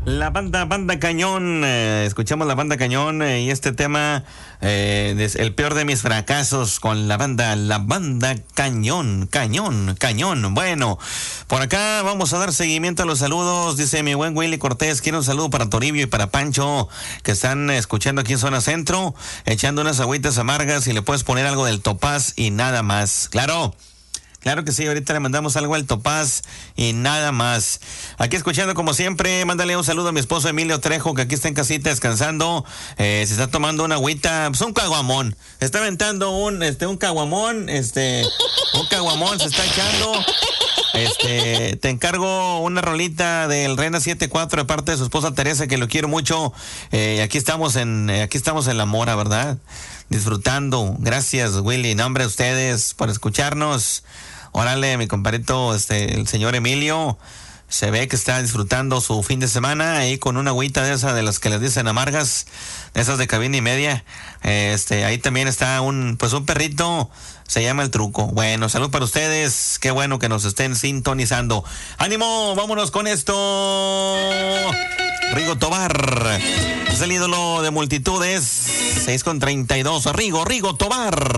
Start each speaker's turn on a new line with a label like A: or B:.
A: La banda Cañón, escuchamos la banda Cañón y este tema es el peor de mis fracasos con la banda Cañón. Bueno, por acá vamos a dar seguimiento a los saludos, dice mi buen Willy Cortés, quiero un saludo para Toribio y para Pancho, que están escuchando aquí en Zona Centro, echando unas agüitas amargas y le puedes poner algo del Topaz y nada más, claro. Claro que sí, ahorita le mandamos algo al Topaz y nada más. Aquí escuchando como siempre, mándale un saludo a mi esposo Emilio Trejo, que aquí está en casita descansando. Se está tomando una agüita, pues un caguamón. Está aventando un caguamón, un caguamón se está echando. Te encargo una rolita del Reina 74 de parte de su esposa Teresa, que lo quiero mucho. Aquí estamos en La Mora, ¿verdad? Disfrutando. Gracias, Willy. En nombre de ustedes por escucharnos. Órale, mi compadrito, el señor Emilio, se ve que está disfrutando su fin de semana ahí con una agüita de esas de las que les dicen amargas, de esas de cabina y media. Ahí también está un perrito, se llama El Truco. Bueno, salud para ustedes, qué bueno que nos estén sintonizando. ¡Ánimo! ¡Vámonos con esto! Rigo Tobar es el ídolo de multitudes, 6:32. Rigo Tobar.